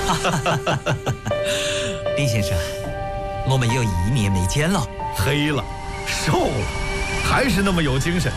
李先生，我们有1年没见了， 黑了，瘦了，还是那么有精神。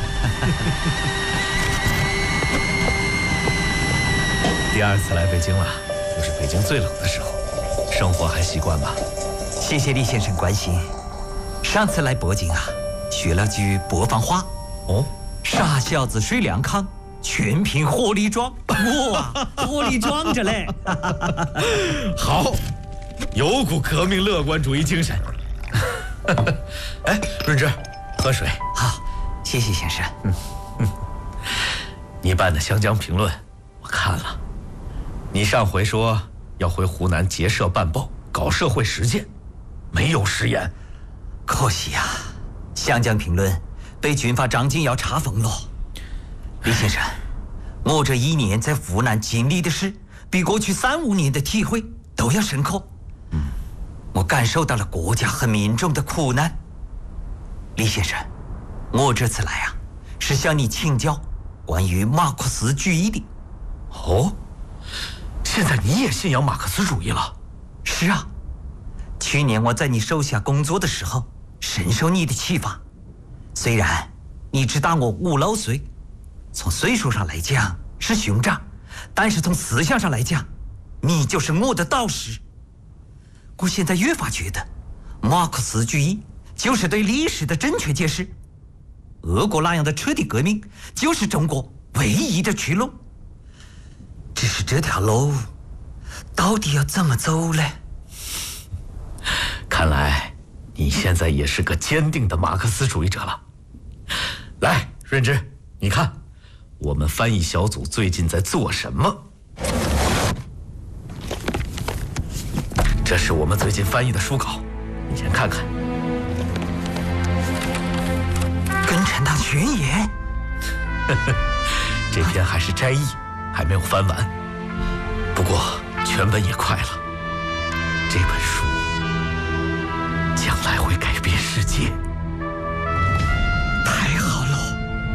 第2次来北京了，又是北京最冷的时候，生活还习惯吗？ 谢谢李先生关心。上次来北京啊，学了句北方话。 哦， 傻小子睡凉炕，全凭火力壮。哇，火力壮着嘞！ 好，有股革命乐观主义精神。哎，润之，喝水。 好，谢谢先生。 你办的《湘江评论》，我看了。你上回说要回湖南结社办报，搞社会实践，没有食言。 可惜啊，《湘江评论》被军阀张景尧查封了。李先生，我这1年在湖南经历的事，比过去3、5年的体会都要深刻。我感受到了国家和民众的苦难。李先生，我这次来啊，是向你请教关于马克思主义的。 哦，现在你也信仰马克思主义了？ 是啊，去年我在你手下工作的时候，深受你的启发。虽然你只大我5、6岁，从岁数上来讲是兄长，但是从思想上来讲，你就是我的导师。我现在越发觉得，马克思主义就是对历史的正确解释。俄国那样的彻底革命，就是中国唯一的出路。只是这条路，到底要怎么走呢？ 看来你现在也是个坚定的马克思主义者了。来，润之，你看，我们翻译小组最近在做什么？这是我们最近翻译的书稿，你先看看。 共产党宣言。 这篇还是摘译，还没有翻完。不过全文也快了。这本书将来会改变世界。 太好了，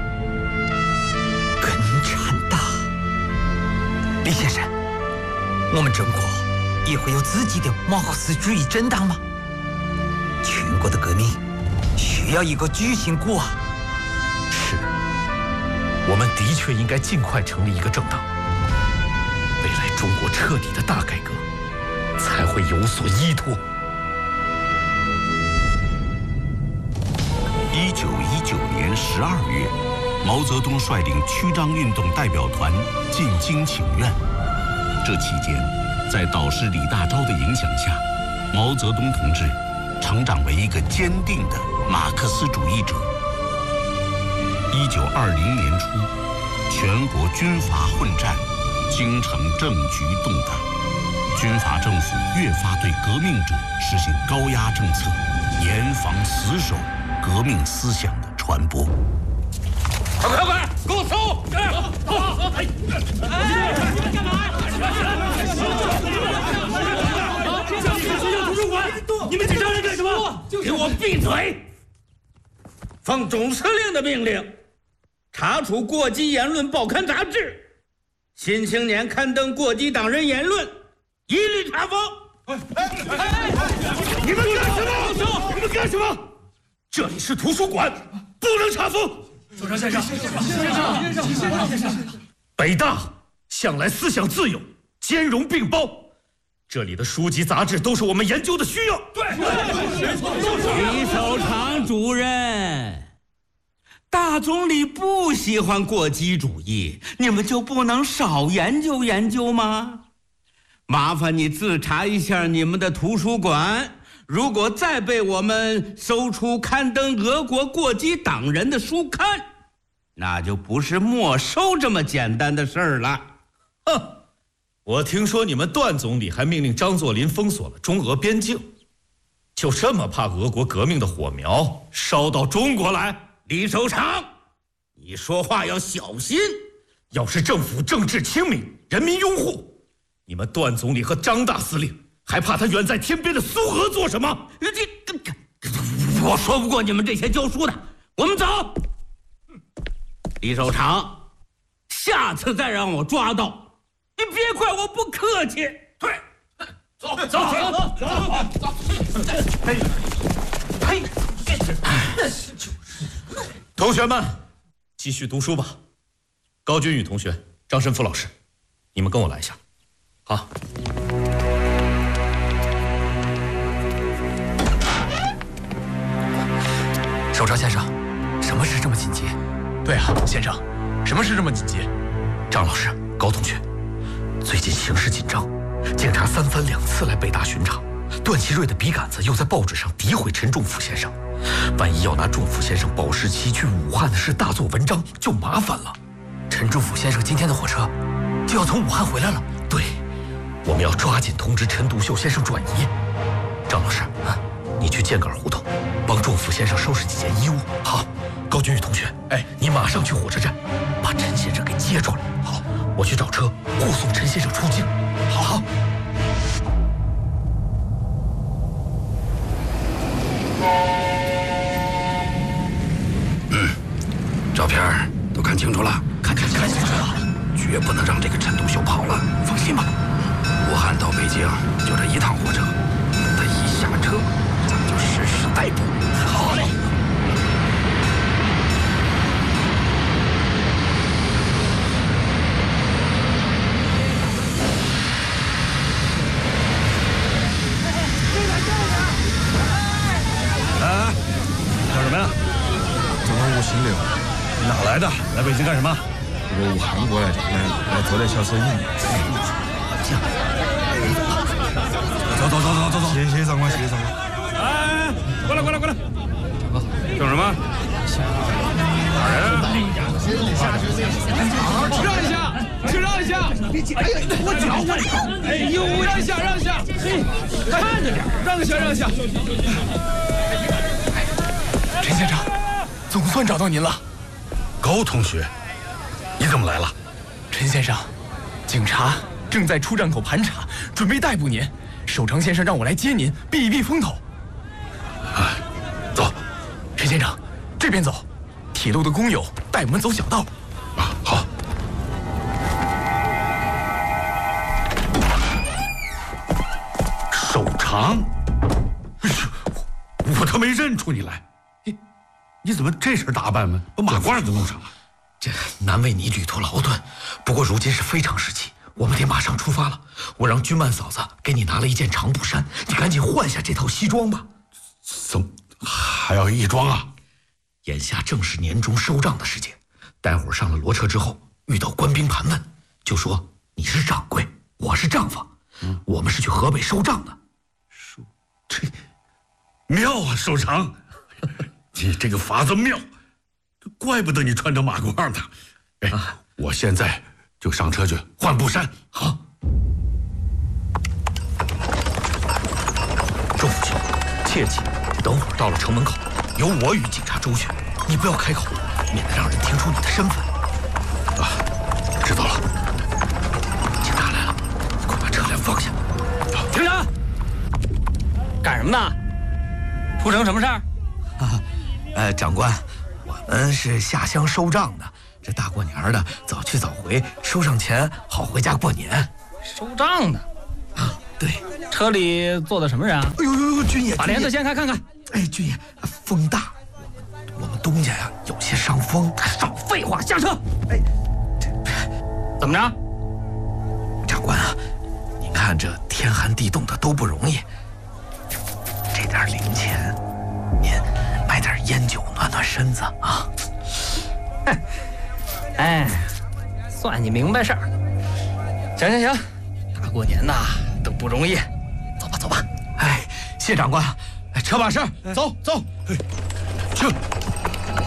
共产党。李先生，我们中国也会有自己的马克思主义政党吗？全国的革命需要一个巨型股啊！ 是，我们的确应该尽快成立一个政党。未来中国彻底的大改革才会有所依托。 1919年12月，毛泽东率领曲张运动代表团进京请愿。这期间，在导师李大钊的影响下，毛泽东同志成长为一个坚定的马克思主义者。1920年初，全国军阀混战，京城政局动荡，军阀政府越发对革命者实行高压政策，严防死守革命思想的传播。 快，给我搜！干嘛？这里是学校图书馆，你们紧张人干什么？给我闭嘴！奉总司令的命令，查处过激言论报刊杂志，《新青年》刊登过激党人言论，一律查封。你们干什么？你们干什么？这里是图书馆，不能查封。 组长先生，北大向来思想自由，兼容并包，这里的书籍杂志都是我们研究的需要。对， 李守常主任，大总理不喜欢过激主义，你们就不能少研究研究吗？麻烦你自查一下你们的图书馆，如果再被我们搜出刊登俄国过激党人的书刊，那就不是没收这么简单的事儿了。 哼，我听说你们段总理还命令张作霖封锁了中俄边境，就这么怕俄国革命的火苗烧到中国来？ 李守常，你说话要小心。 要是政府政治清明，人民拥护，你们段总理和张大司令还怕他远在天边的苏俄做什么？ 我说不过你们这些教书的，我们走。李守常，下次再让我抓到，你别怪我不客气。 对， 同学们，继续读书吧。高君宇同学、张申夫老师，你们跟我来一下。好。 首长先生，什么事这么紧急？ 对啊，先生，什么事这么紧急？ 张老师、高同学，最近形势紧张，警察3番2次来北大巡查，段祺瑞的笔杆子又在报纸上诋毁陈仲甫先生。万一要拿仲甫先生保释期去武汉的事大做文章，就麻烦了。陈仲甫先生今天的火车就要从武汉回来了。对，我们要抓紧通知陈独秀先生转移。张老师啊，你去箭杆胡同帮仲甫先生收拾几件衣物。好，高君宇同学，你马上去火车站把陈先生给接出来。好，我去找车护送陈先生出境。好。 照片都看清楚了， 看清楚了， 绝不能让这个陈独秀跑了。 放心吧， 武汉到北京就这一趟火车，等他一下车，咱们就实施逮捕。 好嘞。 干什么呀？ 这我姓刘， 哪来的？来北京干什么？ 我武汉过来的，来做点小生意。走，谢谢长官，谢谢长官。 哎，过来！干什么？打人！请让一下！哎呀，我脚！哎呦，让一下！嘿，看着点，让一下！ 陈先生，总算找到您了。 高同学，你怎么来了？ 陈先生，警察正在出站口盘查，准备逮捕您。首长先生让我来接您，避一避风头。 走。 陈先生，这边走。铁路的工友带我们走小道。 好。首长，我都没认出你来。你怎么这身打扮呢？把马褂都弄上了。 这难为你旅途劳顿，不过如今是非常时期，我们得马上出发了。我让君曼嫂子给你拿了一件长布衫，你赶紧换下这套西装吧。 怎么还要义装啊？ 眼下正是年终收账的时节，待会儿上了骡车之后，遇到官兵盘问，就说你是掌柜，我是账房，我们是去河北收账的。 这妙啊，首长，你这个法子妙，怪不得你穿着马褂呢。我现在就上车去换布衫。 好。仲甫兄，切记，等会儿到了城门口，由我与警察周旋，你不要开口，免得让人听出你的身份。 知道了。 警察来了，你快把车辆放下。 停车！干什么呢？出城什么事儿？ 长官，我们是下乡收账的。这大过年的，早去早回，收上钱好回家过年。 收账的啊，对。 车里坐的什么人啊？ 哎呦，军爷， 把帘子掀开看看。 哎，军爷，风大，我们东家呀有些伤风。 少废话，下车！哎，怎么着？ 长官啊，您看这天寒地冻的都不容易，这点零钱，您买点烟酒暖暖身子啊。 哎，算你明白事儿。行，大过年呐都不容易，走吧。 哎，谢长官，车把式，走。 去。